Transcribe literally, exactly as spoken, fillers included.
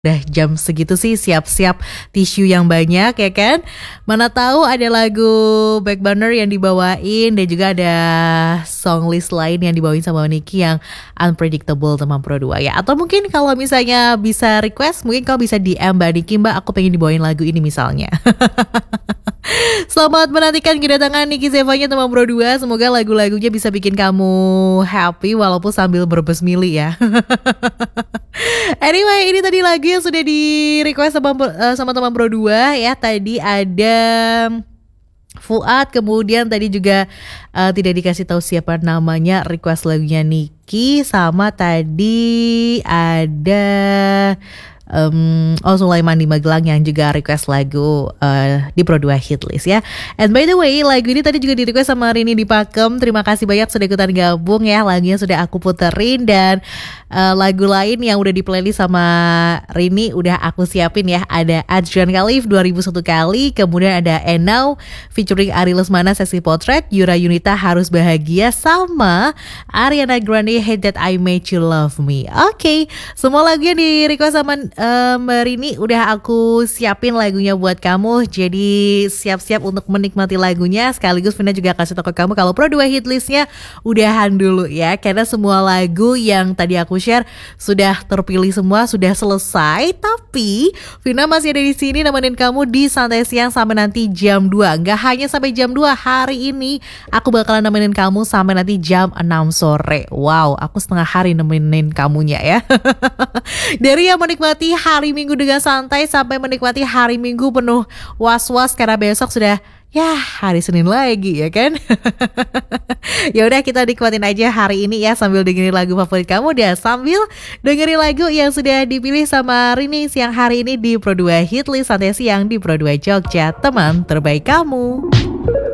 Udah jam segitu sih siap-siap tisu yang banyak ya kan. Mana tahu ada lagu Back Burner yang dibawain dan juga ada song list lain yang dibawain sama Niki yang Unpredictable teman Pro dua ya. Atau mungkin kalau misalnya bisa request, mungkin kau bisa D M Mbak Niki, Mbak aku pengen dibawain lagu ini misalnya. Selamat menantikan kedatangan Niki Zevanya teman Pro dua. Semoga lagu-lagunya bisa bikin kamu happy walaupun sambil berbes mili ya. Anyway, ini tadi lagu yang sudah di request sama, uh, sama teman Pro dua ya. Tadi ada Fuad, kemudian tadi juga uh, tidak dikasih tahu siapa namanya, request lagunya Niki. Sama tadi ada Um, oh Sulaiman di Magelang yang juga request lagu uh, di Pro dua Hitlist ya. And by the way, lagu ini tadi juga di request sama Rini di Pakem. Terima kasih banyak sudah ikutan gabung ya. Lagunya sudah aku puterin. Dan uh, lagu lain yang udah di playlist sama Rini udah aku siapin ya. Ada Adrian Khalif dua ribu satu kali. Kemudian ada And Now featuring Ari Lesmana Sexy Portrait, Yura Yunita Harus Bahagia, sama Ariana Grande Hate That I Made You Love Me. Oke, okay. Semua lagu yang di request sama Um, Mbak Rini udah aku siapin lagunya buat kamu. Jadi siap-siap untuk menikmati lagunya. Sekaligus Vina juga kasih tahu ke kamu kalau Pro dua Hitlistnya udahan dulu ya. Karena semua lagu yang tadi aku share sudah terpilih semua, sudah selesai. Tapi Vina masih ada di sini nemenin kamu di Santai Siang sampai nanti jam dua. Gak hanya sampai jam dua, hari ini aku bakalan nemenin kamu sampai nanti jam enam sore. Wow, aku setengah hari nemenin kamunya ya. Dari yang menikmati hari Minggu dengan santai sampai menikmati hari Minggu penuh was-was karena besok sudah ya hari Senin lagi ya kan. Ya udah kita nikmatin aja hari ini ya sambil dengerin lagu favorit kamu dan sambil dengerin lagu yang sudah dipilih sama Rini siang hari ini di Pro dua Hitlist Santai Siang di Pro dua Jogja, teman terbaik kamu.